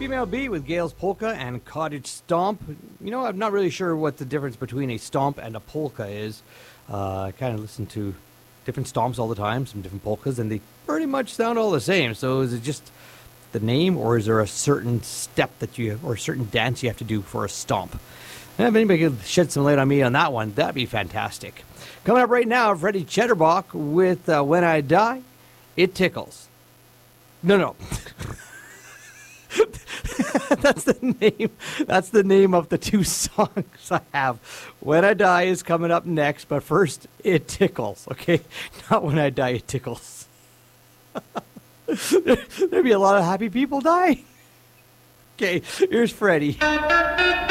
Female Beat with Gale's Polka and Cottage Stomp. You know, I'm not really sure what the difference between a stomp and a polka is. I kind of listen to different stomps all the time, some different polkas, and they pretty much sound all the same. So is it just the name, or is there a certain step that you or a certain dance you have to do for a stomp? And if anybody could shed some light on me on that one, that'd be fantastic. Coming up right now, Freddie Chatterbach with When I Die, It Tickles. No. That's the name. That's the name of the two songs I have. When I Die is coming up next, but first, It Tickles, okay? Not When I Die, It Tickles. There'd be a lot of happy people dying. Okay, here's Freddie.